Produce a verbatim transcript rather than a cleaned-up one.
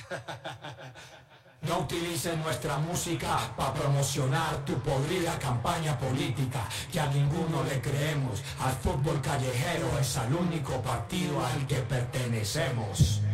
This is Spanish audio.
No utilices nuestra música para promocionar tu podrida campaña política, que a ninguno le creemos. Al fútbol callejero es al único partido al que pertenecemos.